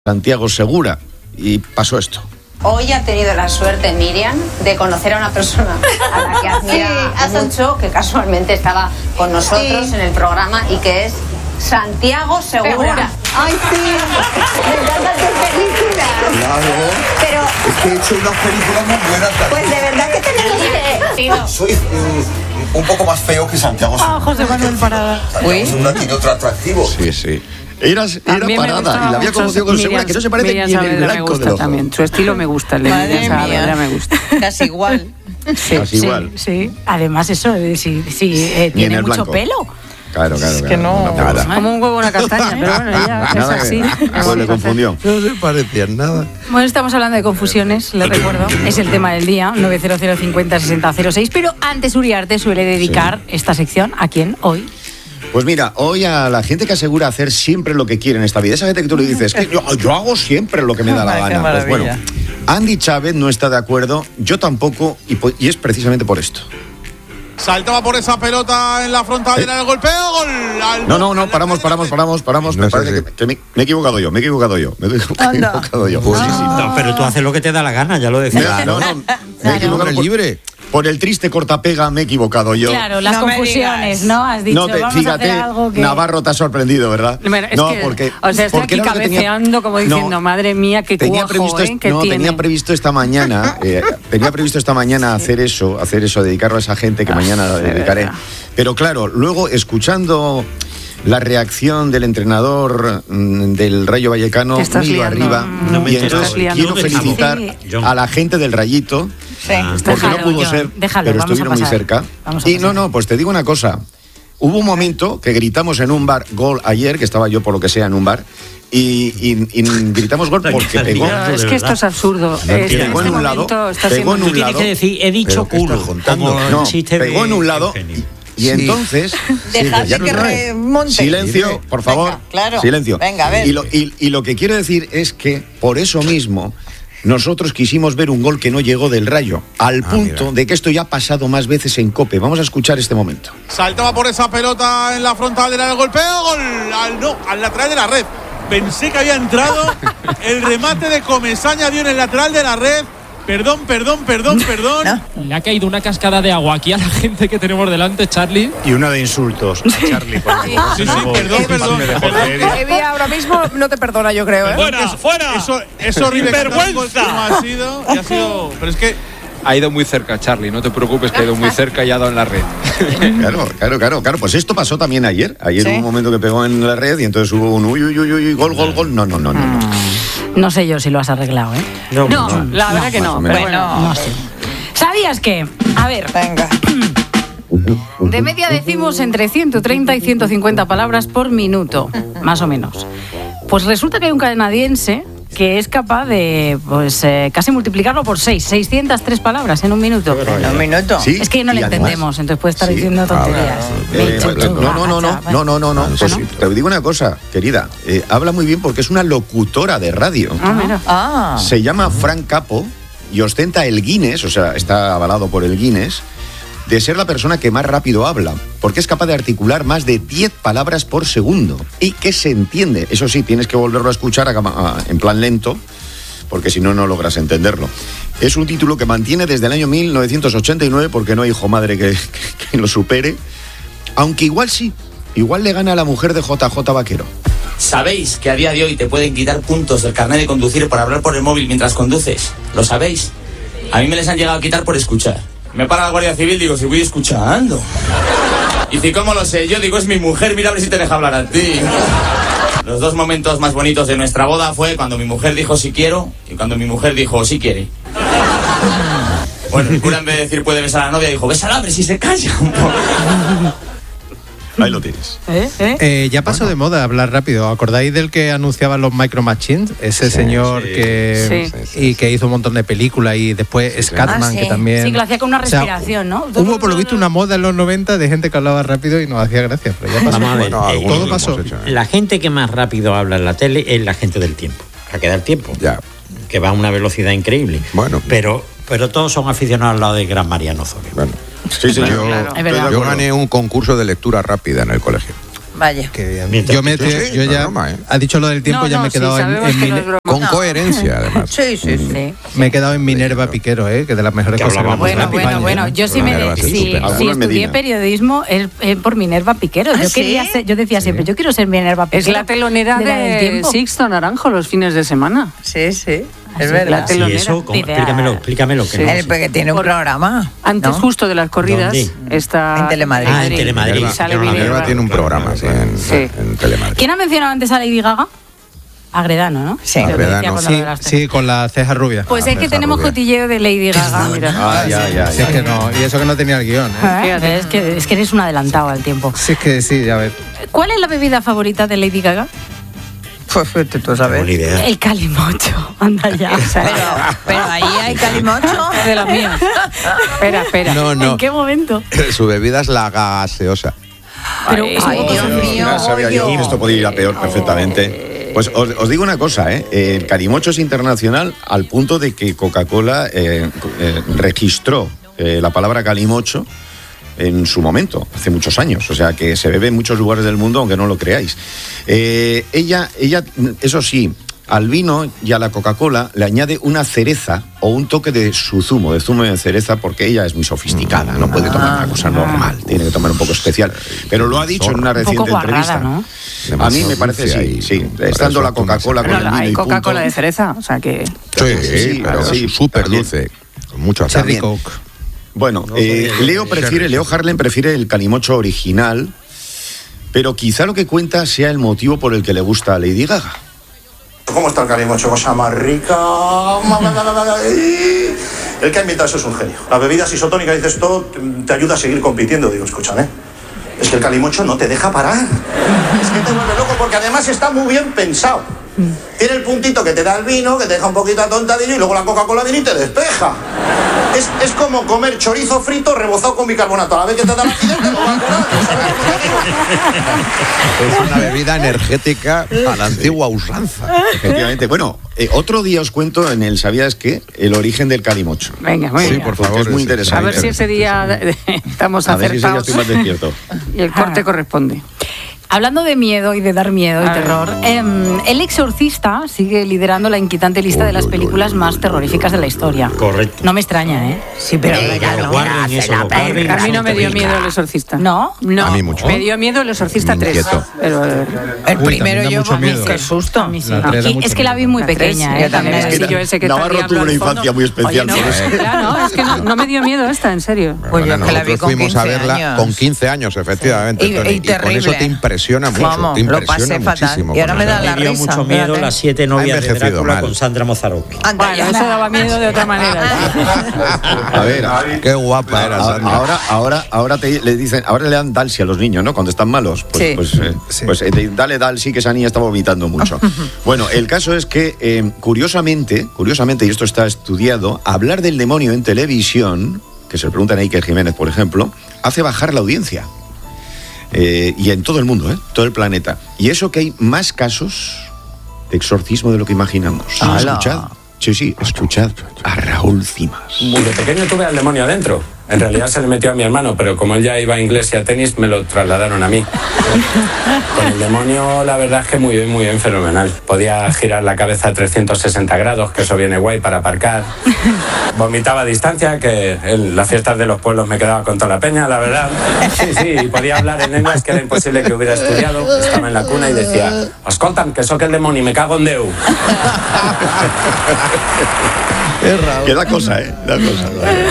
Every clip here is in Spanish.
Santiago Segura, y pasó esto. Hoy ha tenido la suerte Miriam de conocer a una persona a la que admira mucho, que casualmente estaba con nosotros en el programa y que es Santiago Segura. Ay, sí, me encantan tus películas. Claro. Pero es que he hecho unas películas muy buenas también. pues de verdad que tenemos que... Soy un poco más feo que Santiago Segura. José Manuel Parada. Santiago Segura tiene otro atractivo. Sí. Era Parada y la había conocido con Segura, que no se parece ni en el blanco de los también. Su estilo me gusta, el de Miriam Saavedra me gusta. Casi igual. Sí, Casi igual. Sí. Además eso, sí, tiene el mucho blanco. pelo. Claro. Es que no. Nada. Como un huevo una castaña, pero bueno, ya es Nada así. pues le confundió. No se parecían nada. Bueno, estamos hablando de confusiones, les recuerdo. Es el tema del día, 900 50 60 06. Pero antes Uriarte suele dedicar esta sección a quién hoy. Pues mira, hoy a la gente que asegura hacer siempre lo que quiere en esta vida, esa gente que tú le dices, que yo hago siempre lo que me da la Qué gana. Pues bueno, maravilla. Andy Chávez no está de acuerdo, yo tampoco, y es precisamente por esto. Saltaba por esa pelota en la frontal, era el golpeo, gol. No, paramos. No Me es parece así. que me he equivocado yo. Anda. Pues sí. No, pero tú haces lo que te da la gana, ya lo decía. No, me he equivocado Hombre, por- libre. Por el triste cortapega me he equivocado yo. Claro, las No me confusiones, digas. ¿no? Has dicho, No, vamos a fíjate, hacer algo que... Navarro te ha sorprendido, ¿verdad? Bueno, es no, que, porque... o sea, estoy porque aquí era lo que tenía- cabeceando como diciendo, No, madre mía, qué tenía cuajo, previsto, que tiene. tenía previsto esta mañana, hacer eso, dedicarlo a esa gente que mañana la dedicaré. verdad. Pero claro, luego escuchando la reacción del entrenador del Rayo Vallecano, Te estás me iba liando. arriba. No me Y enteras. entonces Te estás liando. quiero felicitar Sí. a la gente del Rayito, Sí. porque no pudo John, ser, déjalo, pero vamos a estuvieron muy pasar. cerca. Vamos a Y pasar. no, pues te digo una cosa. Hubo un momento que gritamos en un bar gol ayer, que estaba yo por lo que sea en un bar, y gritamos gol porque pegó. No, es que esto es absurdo. Pegó en un lado, pegó en un Tienes lado. que decir, he dicho ¿Pero qué estás culo. contando? Como el No, chiste de pegó en un lado Eugenio. y entonces... Dejadle ya no que sabe. remonte. Silencio, por favor. Venga, claro. Silencio. Venga, a ver. Y lo que quiero decir es que por eso mismo nosotros quisimos ver un gol que no llegó del Rayo, al punto mira. de que esto ya ha pasado más veces en COPE. Vamos a escuchar este momento. Saltaba por esa pelota en la frontal, era el golpeo, gol. Al lateral de la red. Pensé que había entrado. El remate de Comesaña dio en el lateral de la red. Perdón. No. Le ha caído una cascada de agua aquí a la gente que tenemos delante, Charlie. Y una de insultos a Charlie. Sí, perdón. Evi ahora mismo no te perdona, yo creo, ¿eh? ¡Fuera! Es horrible. ¡Vergüenza! Ha sido. Pero es que Ha ido muy cerca, Charlie, no te preocupes, que ha ido muy cerca y ha dado en la red. Claro. Pues esto pasó también ayer. Ayer ¿Sí? hubo un momento que pegó en la red y entonces hubo un uy, gol. No. No sé yo si lo has arreglado, ¿eh? No, la verdad que más no. o Pero menos. bueno, no sé. ¿Sabías que? A ver, Venga. de media decimos entre 130 y 150 palabras por minuto, más o menos. Pues resulta que hay un canadiense que es capaz de, pues, casi multiplicarlo por 603 palabras en un minuto. En un minuto. Sí, Es que no y le además- entendemos, entonces puede estar Sí. diciendo tonterías. No. Te digo una cosa, querida. Habla muy bien porque es una locutora de radio. Ah, mira. Ah. Se llama Fran Capo y ostenta el Guinness, o sea, está avalado por el Guinness, de ser la persona que más rápido habla, porque es capaz de articular más de 10 palabras por segundo y que se entiende. Eso sí, tienes que volverlo a escuchar en plan lento, porque si no, no logras entenderlo. Es un título que mantiene desde el año 1989, porque no hay hijo madre que lo supere, aunque igual le gana a la mujer de JJ Vaquero. ¿Sabéis que a día de hoy te pueden quitar puntos del carnet de conducir por hablar por el móvil mientras conduces? ¿Lo sabéis? A mí me les han llegado a quitar por escuchar. Me para la Guardia Civil, digo, si voy escuchando. Y si cómo lo sé, yo digo, es mi mujer, mira a ver si te deja hablar a ti. Los dos momentos más bonitos de nuestra boda fue cuando mi mujer dijo si quiero y cuando mi mujer dijo si quiere. Bueno, el cura en vez de decir puede besar a la novia dijo, bésala, a ver si se calla un poco. Ahí lo tienes. Ya pasó de moda hablar rápido. ¿Acordáis del que anunciaba los Micro Machines? Ese señor que y que hizo un montón de películas y después Scatman, Ah, sí. que también... Sí, que lo hacía con una O sea, respiración, ¿no? Hubo por lo visto una moda en los 90 de gente que hablaba rápido y nos hacía gracia, pero ya pasó. Vamos a ver, Todo pasó. La gente que más rápido habla en la tele es la gente del tiempo. La que da el tiempo. Ya. Que va a una velocidad increíble. Bueno. Pero todos son aficionados al lado de Gran Mariano Osorio. Bueno, Sí, yo, Es verdad. yo gané un concurso de lectura rápida en el colegio. Vaya. Qué bien. Yo ya, ha dicho lo del tiempo, ya me he quedado con coherencia, además. Sí. Me he quedado en Minerva Piquero, que de las mejores cosas. Bueno, yo sí estudié periodismo es por Minerva Piquero. Yo decía siempre, yo quiero ser Minerva Piquero. Es la telonera de Sixto Naranjo los fines de semana. Sí. Es verdad. Sí, eso, explícamelo. Sí, porque tiene un programa. Antes justo de las corridas está en Telemadrid. En Telemadrid. Minerva tiene un programa en Telemadrid. ¿Quién ha mencionado antes a Lady Gaga? Agredano, ¿no? Sí, Agredano. Sí, con la ceja rubia. Pues es que tenemos cotilleo de Lady Gaga. Mira. Ya. Sí, es que no, y eso que no tenía el guión. Es que eres un adelantado al tiempo. Sí, es que sí, ya ves. ¿Cuál es la bebida favorita de Lady Gaga? Pues tú sabes. El calimocho. Anda ya. Pero ahí hay calimocho. De los míos. Espera. No. ¿En qué momento? Su bebida es la gaseosa. Pero, ay, Dios mío. Ya sabía yo que esto podía ir a peor perfectamente. Pues os digo una cosa, el calimocho es internacional al punto de que Coca-Cola registró la palabra calimocho en su momento, hace muchos años, o sea que se bebe en muchos lugares del mundo, aunque no lo creáis. Ella, eso sí, al vino y a la Coca-Cola le añade una cereza o un toque de su zumo de cereza, porque ella es muy sofisticada, no puede tomar una cosa normal, tiene que tomar un poco especial. Pero lo ha dicho en una reciente entrevista. ¿No? A mí me parece sí. Estando la Coca-Cola con el vino hay y Coca-Cola de cereza, o sea que... Sí, pero súper dulce, con mucho azúcar. Bueno, Leo Harlem prefiere el calimocho original, pero quizá lo que cuenta sea el motivo por el que le gusta a Lady Gaga. ¿Cómo está el calimocho? Cosa más rica. El que ha inventado eso es un genio. Las bebidas isotónicas, dices, esto te ayuda a seguir compitiendo. Digo, escúchame, es que el calimocho no te deja parar. Es que te vuelve loco porque además está muy bien pensado. Tiene el puntito que te da el vino, que te deja un poquito atontadillo, y luego la Coca-Cola viene y te despeja. Es como comer chorizo frito rebozado con bicarbonato. A la vez que te da la acidez, te lo va a curar. Es una bebida energética a la antigua usanza. Efectivamente. Bueno, otro día os cuento en el ¿Sabías qué? El origen del calimocho. Venga, muy bien. Sí, por favor. Es muy interesante. A ver si ese día estamos acertados. A ver si ese día estoy más despierto. Y el corte corresponde. Hablando de miedo y de dar miedo y terror, El Exorcista sigue liderando la inquietante lista de las películas más terroríficas de la historia. Correcto. No me extraña, ¿eh? Sí, pero a mí no me dio miedo El Exorcista. ¿No? A mí mucho. Me dio miedo El Exorcista 3. Pero el primero yo, qué susto. Es que la vi muy pequeña, ¿eh? Navarro tuvo una infancia muy especial. Claro, es que no me dio miedo esta, en serio. Pues yo que la vi con 15 años. Fuimos a verla con 15 años, efectivamente. Y terrible. Con eso te impresiona mucho, vamos, te impresiona muchísimo. Y ahora me da la risa. Me dio mucho miedo Las 7 novias de Drácula con Sandra Mozarotti. Bueno, eso daba miedo de otra manera. A ver, qué guapa era Sandra. Ahora le dicen, ahora le dan Dalsi a los niños, ¿no? Cuando están malos. Pues dale Dalsi, que esa niña está vomitando mucho. Bueno, el caso es que, curiosamente, y esto está estudiado, hablar del demonio en televisión, que se le preguntan a Iker Jiménez, por ejemplo, hace bajar la audiencia. Y en todo el mundo, todo el planeta. Y eso que hay más casos de exorcismo de lo que imaginamos. Escuchad. Sí, escuchad a Raúl Cimas. De pequeño tuve al demonio adentro. En realidad se le metió a mi hermano, pero como él ya iba a inglés y a tenis, me lo trasladaron a mí. Con el demonio, la verdad es que muy bien, fenomenal. Podía girar la cabeza a 360 grados, que eso viene guay para aparcar. Vomitaba a distancia, que en las fiestas de los pueblos me quedaba con toda la peña, la verdad. Sí, podía hablar en lenguas que era imposible que hubiera estudiado. Estaba en la cuna y decía, escolta'm, que soc el demonio, me cago en Déu. Que da cosa, Da cosa.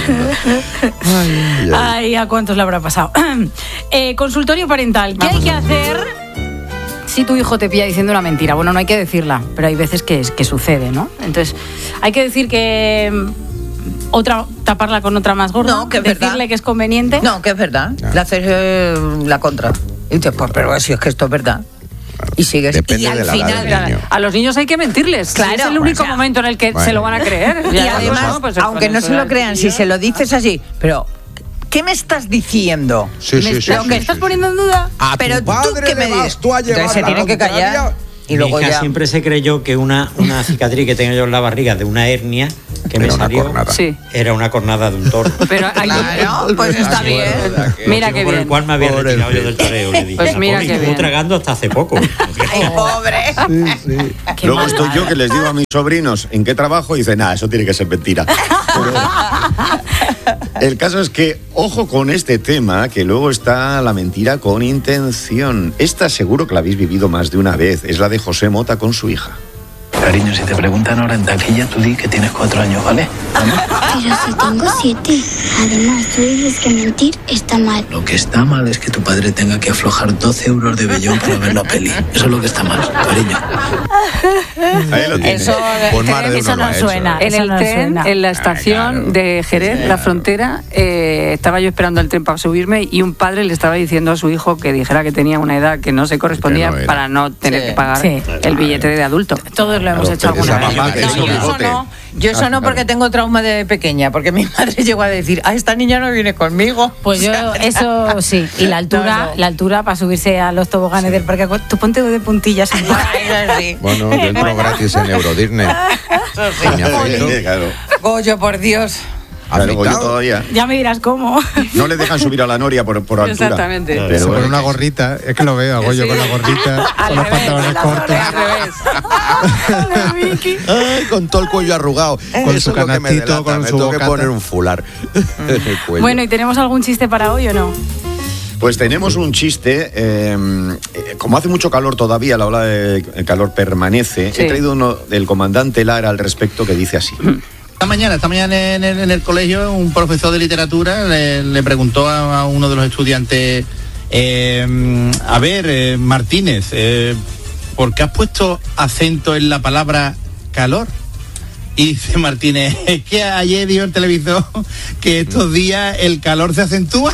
Ay, ¿a cuántos le habrá pasado? Consultorio parental. ¿Qué hay que hacer si tu hijo te pilla diciendo una mentira? Bueno, no hay que decirla, pero hay veces que sucede, ¿no? Entonces, hay que decir que taparla con otra más gorda. No, que es decirle verdad. Que es conveniente. No, que es verdad. Le haces la contra. Y dices, pues, pero si es que esto es verdad. Y sigues. Depende y al de la final, edad del niño. A los niños hay que mentirles. Claro, es el único momento en el que se lo van a creer. Y además, aunque no se lo crean, si se lo dices así, pero ¿qué me estás diciendo? Sí. ¿Lo que estás poniendo en duda? Pero tú qué me dices. Entonces se tiene que callar. Y luego Mi hija ya... siempre se creyó que una cicatriz que tenía yo en la barriga de una hernia que me salió era una cornada de un toro. Pero claro, pues está bien. Mira qué bien. Por el cual me había retirado yo del toreo. Le dije, pues mira qué bien. Estuvo tragando hasta hace poco. Ay, pobre. Luego estoy yo que les digo a mis sobrinos en qué trabajo y dicen, eso tiene que ser mentira. Pero el caso es que, ojo con este tema, que luego está la mentira con intención. Esta seguro que la habéis vivido más de una vez. Es la de José Mota con su hija. Cariño, si te preguntan ahora en taquilla, tú di que tienes 4 años, ¿vale? Pero si tengo 7. Además, tú dices que mentir está mal. Lo que está mal es que tu padre tenga que aflojar 12 euros de vellón para ver la peli. Eso es lo que está mal, cariño. Ahí lo tienes. Eso no suena. En el tren, en la estación de Jerez, la frontera, estaba yo esperando el tren para subirme y un padre le estaba diciendo a su hijo que dijera que tenía una edad que no se correspondía para no tener que pagar el billete de adulto. Todos lo hemos hecho alguna vez. Yo eso no porque tengo trauma de pequeña, porque mi madre llegó a decir, esta niña no viene conmigo. Pues yo, eso sí. Y la altura para subirse a los toboganes del parque, tú ponte de puntillas. Bueno, yo entro gratis en Euro Disney. Goyo, por Dios. Claro, yo todavía. Ya me dirás cómo. No le dejan subir a la noria por altura. Exactamente. Pero con una gorrita, es que lo veo a Goyo con la gorrita, con los pantalones cortos. Ay, con todo el cuello arrugado. Con su canastito, con su tengo que bocata. poner un fular en el cuello. Bueno, ¿y tenemos algún chiste para hoy o no? Pues tenemos un chiste. Como hace mucho calor todavía, la ola de calor permanece, he traído uno del comandante Lara al respecto que dice así. Esta mañana en el colegio, un profesor de literatura le preguntó a uno de los estudiantes, Martínez, ¿por qué has puesto acento en la palabra calor? Y dice Martínez, es que ayer dijo el televisor que estos días el calor se acentúa.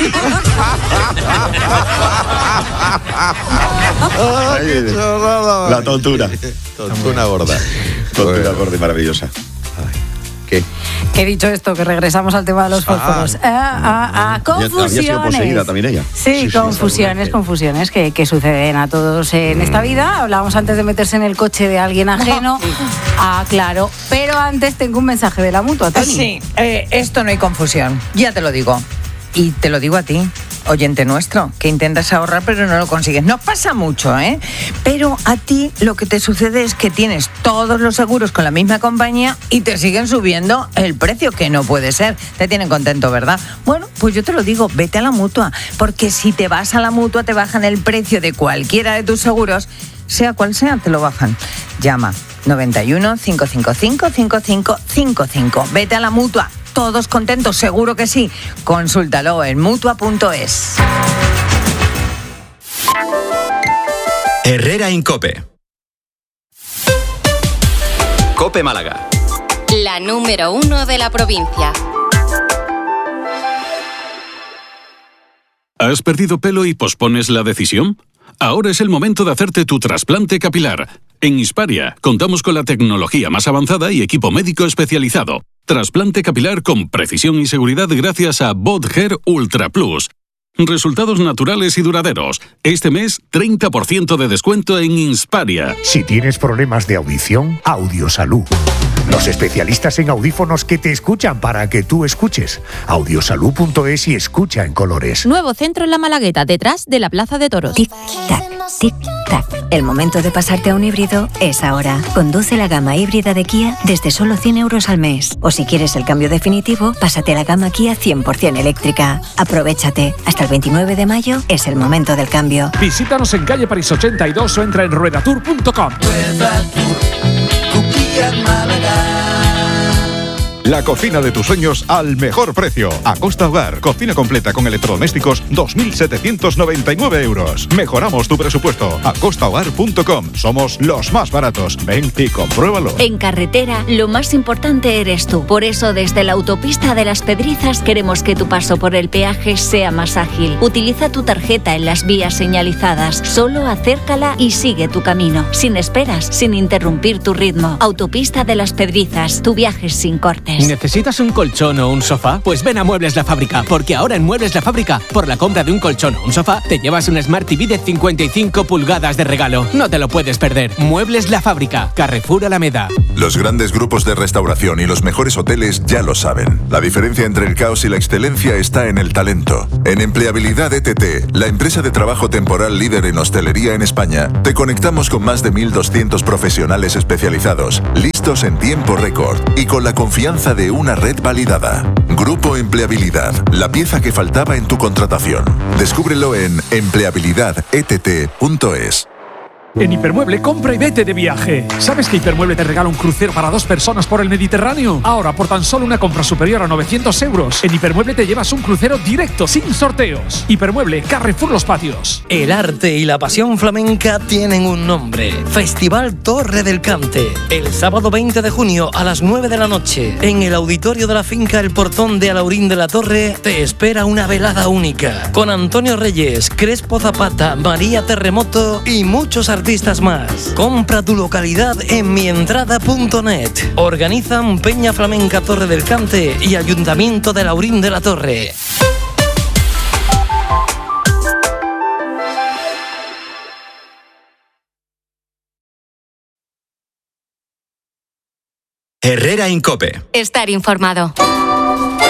La tontura. Tontuna gorda. Tontura gorda y maravillosa. ¿Qué? Que he dicho esto, que regresamos al tema de los fósforos. Confusiones. Había sido poseída también ella. Sí, confusiones que suceden a todos en esta vida. Hablábamos antes de meterse en el coche de alguien ajeno. Claro. Pero antes tengo un mensaje de la Mutua, Toni. Sí, esto no hay confusión. Ya te lo digo. Y te lo digo a ti, oyente nuestro, que intentas ahorrar pero no lo consigues. Nos pasa mucho, Pero a ti lo que te sucede es que tienes todos los seguros con la misma compañía y te siguen subiendo el precio, que no puede ser. Te tienen contento, ¿verdad? Bueno, pues yo te lo digo, vete a la Mutua, porque si te vas a la Mutua te bajan el precio de cualquiera de tus seguros, sea cual sea, te lo bajan. Llama 91 555 5555. Vete a la Mutua. Todos contentos, seguro que sí. Consúltalo en Mutua.es. Herrera Incope. Cope Málaga. La número 1 de la provincia. ¿Has perdido pelo y pospones la decisión? Ahora es el momento de hacerte tu trasplante capilar. En Hisparia contamos con la tecnología más avanzada y equipo médico especializado. Trasplante capilar con precisión y seguridad gracias a Bodger Ultra Plus. Resultados naturales y duraderos. Este mes, 30% de descuento en Hisparia. Si tienes problemas de audición, Audiosalud. Los especialistas en audífonos que te escuchan para que tú escuches. Audiosalud.es y escucha en colores. Nuevo centro en La Malagueta, detrás de la Plaza de Toros. Tic-tac, tic-tac. El momento de pasarte a un híbrido es ahora. Conduce la gama híbrida de Kia desde solo 100 euros al mes. O si quieres el cambio definitivo, pásate a la gama Kia 100% eléctrica. Aprovéchate. Hasta el 29 de mayo es el momento del cambio. Visítanos en calle París 82 o entra en ruedatour.com. La cocina de tus sueños al mejor precio. Acosta Hogar, cocina completa con electrodomésticos, 2.799 euros. Mejoramos tu presupuesto. acostahogar.com. Somos los más baratos. Ven y compruébalo. En carretera, lo más importante eres tú. Por eso, desde la autopista de Las Pedrizas, queremos que tu paso por el peaje sea más ágil. Utiliza tu tarjeta en las vías señalizadas. Solo acércala y sigue tu camino. Sin esperas, sin interrumpir tu ritmo. Autopista de Las Pedrizas. Tu viaje sin cortes. ¿Necesitas un colchón o un sofá? Pues ven a Muebles La Fábrica, porque ahora en Muebles La Fábrica, por la compra de un colchón o un sofá, te llevas un Smart TV de 55 pulgadas de regalo. No te lo puedes perder. Muebles La Fábrica, Carrefour Alameda. Los grandes grupos de restauración y los mejores hoteles ya lo saben. La diferencia entre el caos y la excelencia está en el talento. En Empleabilidad ETT, la empresa de trabajo temporal líder en hostelería en España, te conectamos con más de 1.200 profesionales especializados, listos en tiempo récord y con la confianza de una red validada. Grupo Empleabilidad, la pieza que faltaba en tu contratación. Descúbrelo en empleabilidadett.es. En Hipermueble, compra y vete de viaje. ¿Sabes que Hipermueble te regala un crucero para 2 personas por el Mediterráneo? Ahora, por tan solo una compra superior a 900 euros, en Hipermueble te llevas un crucero directo, sin sorteos. Hipermueble, Carrefour Los Patios. El arte y la pasión flamenca tienen un nombre. Festival Torre del Cante. El sábado 20 de junio a las 9 de la noche, en el auditorio de la finca El Portón de Alaurín de la Torre, te espera una velada única. Con Antonio Reyes, Crespo Zapata, María Terremoto y muchos artistas más. Compra tu localidad en mientrada.net. Organizan Peña Flamenca Torre del Cante y Ayuntamiento de Alaurín de la Torre. Herrera Incope. Estar informado.